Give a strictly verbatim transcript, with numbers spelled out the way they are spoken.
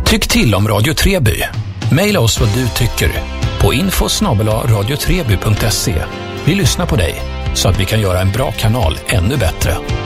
Tyck till om Radio Treby. Maila oss vad du tycker på info snabel-a radio treby punkt se. Vi lyssnar på dig så att vi kan göra en bra kanal ännu bättre.